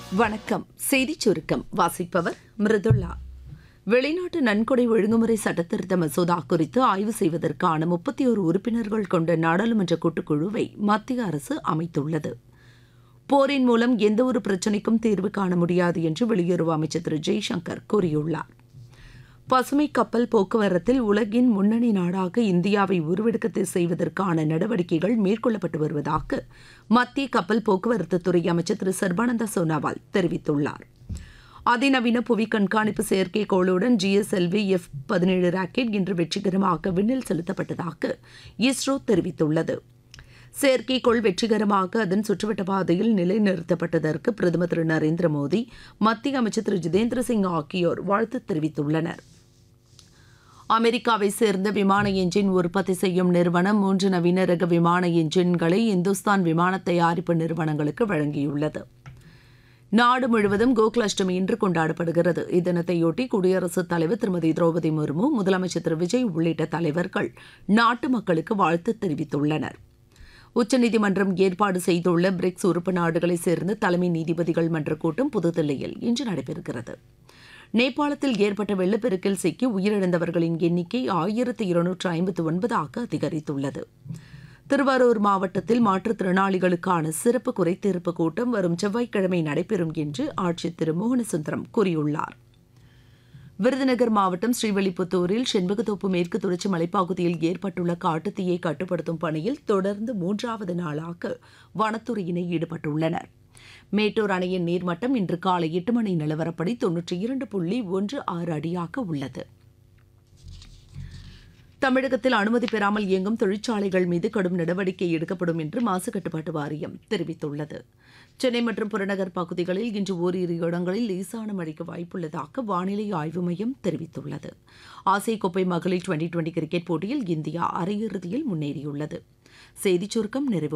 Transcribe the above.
வணக்கம். செய்திச் சுருக்கம் வாசிப்பவர் மிருதுளா. வெளிநாட்டு நன்கொடை ஒழுங்குமுறை சட்டத்திருத்த மசோதா குறித்து ஆய்வு செய்வதற்கான 31 உறுப்பினர்கள் கொண்ட நாடாளுமன்ற கூட்டுக்குழுவை மத்திய அரசு அமைத்துள்ளது. போரின் மூலம் எந்தவொரு பிரச்சினைக்கும் தீர்வு காண முடியாது என்று வெளியுறவு அமைச்சர் திரு ஜெய்சங்கர் கூறியுள்ளார். பசுமை கப்பல் போக்குவரத்தில் உலகின் முன்னணி நாடாக இந்தியாவை உருவெடுக்க செய்வதற்கான நடவடிக்கைகள் மேற்கொள்ளப்பட்டு வருவதாக மத்திய கப்பல் போக்குவரத்து துறை அமைச்சர் திரு சர்பானந்த சோனாவால் தெரிவித்துள்ளார். அதிநவீன புவி கண்காணிப்பு செயற்கைக்கோளுடன் GSLV F-17 ராக்கெட் இன்று வெற்றிகரமாக விண்ணில் செலுத்தப்பட்டதாக இஸ்ரோ தெரிவித்துள்ளது. செயற்கைக்கோள் வெற்றிகரமாக அதன் சுற்றுவட்ட பாதையில் நிலைநிறுத்தப்பட்டதற்கு பிரதமர் திரு நரேந்திர மோடி, மத்திய அமைச்சர் திரு ஜிதேந்திர சிங் ஆகியோர் வாழ்த்து தெரிவித்துள்ளனர். அமெரிக்காவை சேர்ந்த விமான எஞ்சின் உற்பத்தி செய்யும் நிறுவனம் 3 நவீன ரக விமான எஞ்சின்களை இந்துஸ்தான் விமான தயாரிப்பு நிறுவனங்களுக்கு வழங்கியுள்ளது. நாடு முழுவதும் கோகுலாஷ்டமி இன்று கொண்டாடப்படுகிறது. இத்தினத்தையொட்டி குடியரசுத் தலைவர் திருமதி திரௌபதி முர்மு, முதலமைச்சர் திரு விஜய் உள்ளிட்ட தலைவர்கள் நாட்டு மக்களுக்கு வாழ்த்து தெரிவித்துள்ளனர். உச்சநீதிமன்றம் ஏற்பாடு செய்துள்ள பிரிக்ஸ் உறுப்பு நாடுகளைச் சேர்ந்த தலைமை நீதிபதிகள் மன்ற கூட்டம் புதுதில்லியில் இன்று நடைபெறுகிறது. நேபாளத்தில் ஏற்பட்ட வெள்ளப்பெருக்கில் சிக்கி உயிரிழந்தவர்களின் எண்ணிக்கை 1259 அதிகரித்துள்ளது. திருவாரூர் மாவட்டத்தில் மாற்றுத்திறனாளிகளுக்கான சிறப்பு குறைதீர்ப்பு கூட்டம் வரும் செவ்வாய்க்கிழமை நடைபெறும் என்று ஆட்சியர் திரு மோகனசுந்தரம் கூறியுள்ளார். விருதுநகர் மாவட்டம் ஸ்ரீவில்லிபுத்தூரில் செண்பகத்தோப்பு மேற்கு தொடர்ச்சி மலைப்பகுதியில் ஏற்பட்டுள்ள காட்டுத்தீயை கட்டுப்படுத்தும் பணியில் தொடர்ந்து 3வது நாளாக வனத்துறையினர் ஈடுபட்டுள்ளனர். மேட்டூர் அணையின் நீர்மட்டம் இன்று காலை 8 மணி நிலவரப்படி 92.16 அடியாக உள்ளது. தமிழகத்தில் அனுமதி பெறாமல் இயங்கும் தொழிற்சாலைகள் மீது கடும் நடவடிக்கை எடுக்கப்படும் என்று மாசு கட்டுப்பாட்டு வாரியம் தெரிவித்துள்ளது. சென்னை மற்றும் புறநகர் பகுதிகளில் இன்று ஓரிரு இடங்களில் லேசான மழைக்கு வாய்ப்புள்ளதாக வானிலை ஆய்வு மையம் தெரிவித்துள்ளது. ஆசிய கோப்பை மகளிர் 2020 கிரிக்கெட் போட்டியில் இந்தியா அரையிறுதியில் முன்னேறியுள்ளது. செய்திச் சுருக்கம் நிறைவு